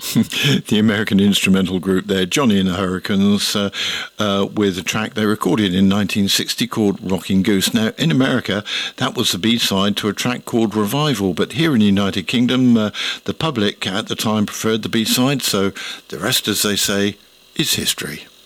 The American instrumental group there, Johnny and the Hurricanes, with a track they recorded in 1960 called Rocking Goose. Now, in America, that was the B-side to a track called Revival, but here in the United Kingdom, the public at the time preferred the B-side, so the rest, as they say, is history.